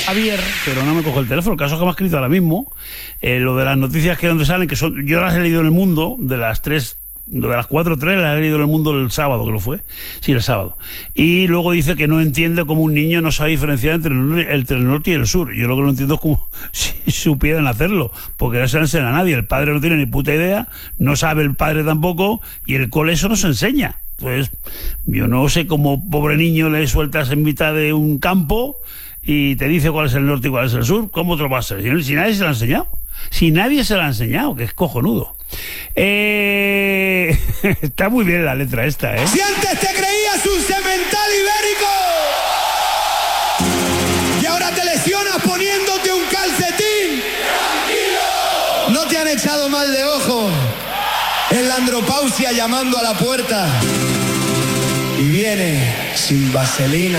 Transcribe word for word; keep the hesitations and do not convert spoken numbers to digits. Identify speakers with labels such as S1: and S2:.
S1: Javier, pero no me coge el teléfono. El caso es que me ha escrito ahora mismo eh, lo de las noticias que donde salen, que son, yo las he leído en El Mundo, de las tres, de las cuatro o tres las he leído en El Mundo el sábado, que lo fue. Sí, el sábado. Y luego dice que no entiende cómo un niño no sabe diferenciar entre el, el norte y el sur. Yo lo que no entiendo es cómo si supieran hacerlo, porque no se le enseña a nadie. El padre no tiene ni puta idea, no sabe el padre tampoco, y el cole eso no se enseña. Pues yo no sé cómo pobre niño le sueltas en mitad de un campo y te dice cuál es el norte y cuál es el sur. ¿Cómo te lo vas a hacer? Si nadie se lo ha enseñado. Si nadie se lo ha enseñado, que es cojonudo. Eh... Está muy bien la letra esta, ¿eh?
S2: Si antes te creías un semental ibérico y ahora te lesionas poniéndote un calcetín, ¡tranquilo! No te han echado mal de ojo. Es la andropausia llamando a la puerta y viene sin vaselina.